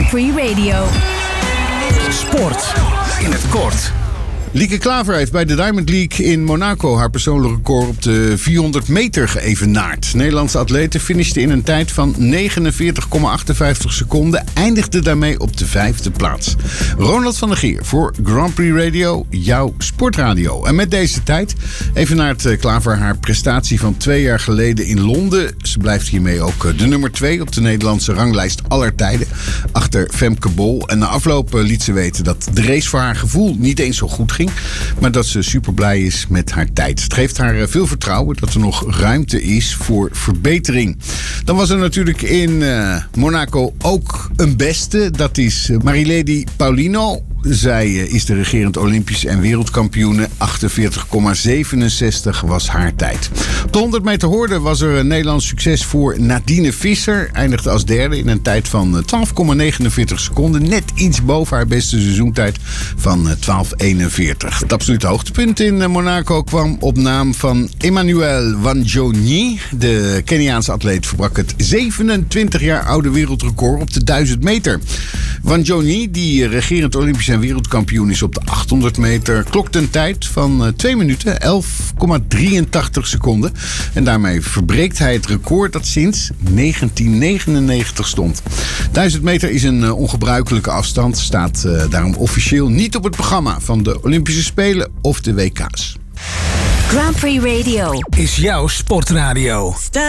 Grand Prix Radio. Sport in het kort. Lieke Klaver heeft bij de Diamond League in Monaco haar persoonlijk record op de 400 meter geëvenaard. Nederlandse atlete finishte in een tijd van 49,58 seconden. Eindigde daarmee op de 5e plaats. Ronald van der Geer voor Grand Prix Radio, jouw sportradio. En met deze tijd evenaart Klaver haar prestatie van 2 jaar geleden in Londen. Ze blijft hiermee ook de nummer 2 op de Nederlandse ranglijst aller tijden. Achter Femke Bol. En na afloop liet ze weten dat de race voor haar gevoel niet eens zo goed ging. Maar dat ze super blij is met haar tijd. Het geeft haar veel vertrouwen dat er nog ruimte is voor verbetering. Dan was er natuurlijk in Monaco ook een beste. Dat is Marilady Paulino. Zij is de regerend Olympisch en wereldkampioene. 48,67 was haar tijd. Op de 100 meter horde was er een Nederlands succes voor Nadine Visser. Eindigde als derde in een tijd van 12,49 seconden. Net iets boven haar beste seizoentijd van 12,41. Het absolute hoogtepunt in Monaco kwam op naam van Emmanuel Wanjoni. De Keniaanse atleet verbrak het 27 jaar oude wereldrecord op de 1000 meter. Wanjoni, die regerend Olympisch en wereldkampioen is op de 800 meter, klokte een tijd van 2 minuten, 11,83 seconden. En daarmee verbreekt hij het record dat sinds 1999 stond. 1000 meter is een ongebruikelijke afstand, staat daarom officieel niet op het programma van de Olympische Spelen of de WK's. Grand Prix Radio Is jouw sportradio.